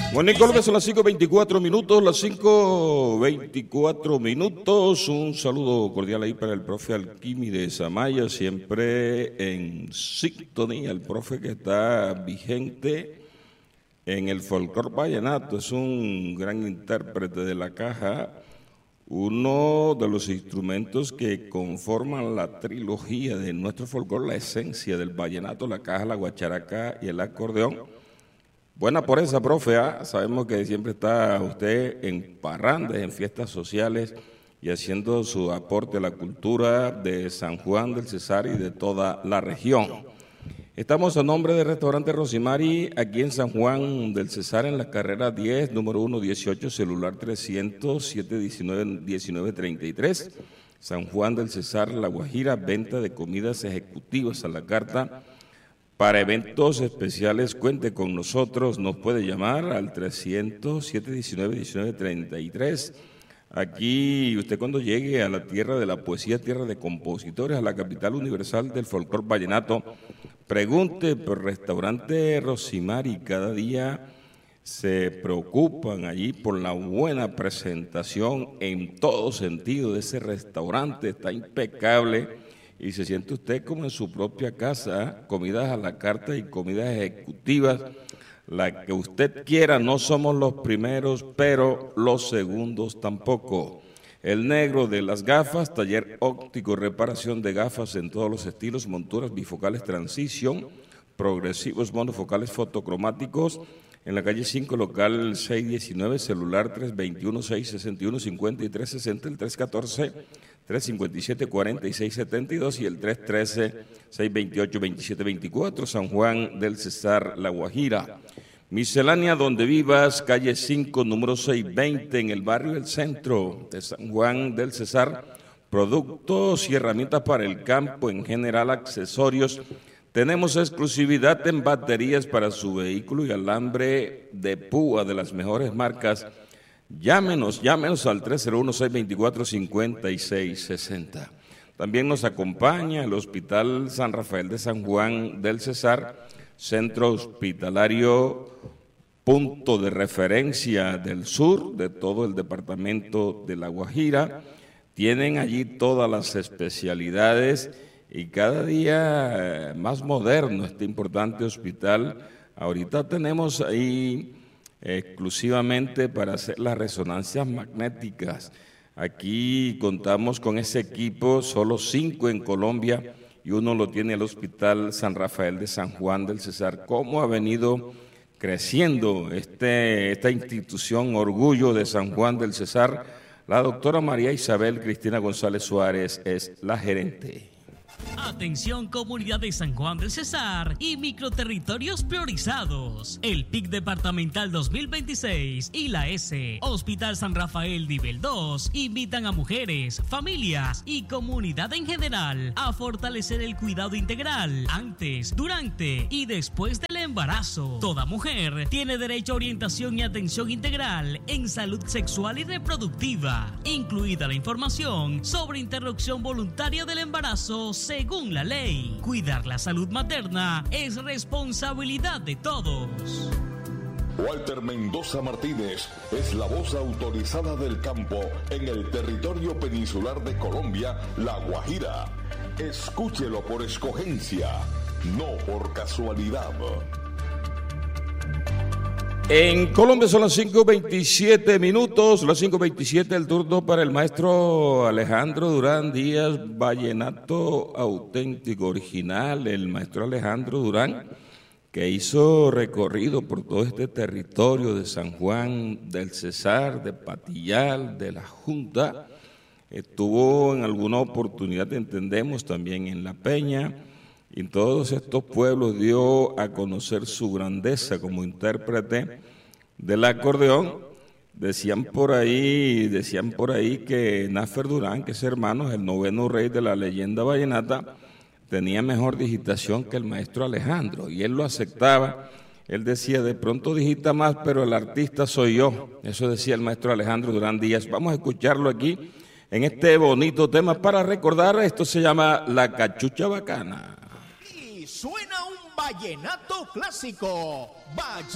Bueno, en Colombia son las 5:24 minutos, las 5:24 minutos. Un saludo cordial ahí para el profe Alquímedes Amaya, siempre en sintonía. El profe que está vigente en el folclore vallenato, es un gran intérprete de la caja, uno de los instrumentos que conforman la trilogía de nuestro folclore, la esencia del vallenato, la caja, la guacharaca y el acordeón. Buena por esa, profe, sabemos que siempre está usted en parrandas, en fiestas sociales y haciendo su aporte a la cultura de San Juan del Cesar y de toda la región. Estamos a nombre del restaurante Rosimari, aquí en San Juan del Cesar, en la carrera 10, número 118, celular 300-719-1933. San Juan del Cesar, La Guajira, venta de comidas ejecutivas a la carta. Para eventos especiales, cuente con nosotros, nos puede llamar al 300-719-1933. Aquí, usted cuando llegue a la tierra de la poesía, tierra de compositores, a la capital universal del folclore vallenato, pregunte por restaurante Rosimari. Cada día se preocupan allí por la buena presentación en todo sentido de ese restaurante, está impecable. Y se siente usted como en su propia casa, comidas a la carta y comidas ejecutivas, la que usted quiera. No somos los primeros, pero los segundos tampoco. El negro de las gafas, taller óptico, reparación de gafas en todos los estilos, monturas bifocales, transición, progresivos, monofocales, fotocromáticos, en la calle 5, local 619, celular 321-661-5360, el 314-357-4672 y el 313-628-2724, San Juan del Cesar, La Guajira. Miscelánea donde vivas, calle 5, número 620, en el barrio del centro de San Juan del Cesar. Productos y herramientas para el campo, en general accesorios. Tenemos exclusividad en baterías para su vehículo y alambre de púa de las mejores marcas. Llámenos al 301-624-5660. También nos acompaña el Hospital San Rafael de San Juan del Cesar, centro hospitalario, punto de referencia del sur de todo el departamento de La Guajira. Tienen allí todas las especialidades y cada día más moderno este importante hospital. Ahorita tenemos ahí exclusivamente para hacer las resonancias magnéticas. Aquí contamos con ese equipo, solo 5 en Colombia y uno lo tiene el Hospital San Rafael de San Juan del Cesar. ¿Cómo ha venido creciendo esta institución, orgullo de San Juan del Cesar? La doctora María Isabel Cristina González Suárez es la gerente. Atención comunidad de San Juan del Cesar y microterritorios priorizados. El PIC Departamental 2026 y la S Hospital San Rafael Nivel 2 invitan a mujeres, familias y comunidad en general a fortalecer el cuidado integral antes, durante y después del embarazo. Toda mujer tiene derecho a orientación y atención integral en salud sexual y reproductiva, incluida la información sobre interrupción voluntaria del embarazo según la ley. Cuidar la salud materna es responsabilidad de todos. Walter Mendoza Martínez es la voz autorizada del campo en el territorio peninsular de Colombia, La Guajira. Escúchelo por escogencia, no por casualidad. En Colombia son las 5:27 minutos, las 5:27, el turno para el maestro Alejandro Durán Díaz, vallenato auténtico, original, el maestro Alejandro Durán, que hizo recorrido por todo este territorio de San Juan del Cesar, de Patillal, de la Junta. Estuvo en alguna oportunidad, entendemos, también en La Peña. Y en todos estos pueblos dio a conocer su grandeza como intérprete del acordeón. Decían por ahí que Náfer Durán, que es hermano, el noveno rey de la leyenda vallenata, tenía mejor digitación que el maestro Alejandro, y él lo aceptaba. Él decía, de pronto digita más, pero el artista soy yo. Eso decía el maestro Alejandro Durán Díaz. Vamos a escucharlo aquí en este bonito tema para recordar. Esto se llama La Cachucha Bacana. Suena un vallenato clásico.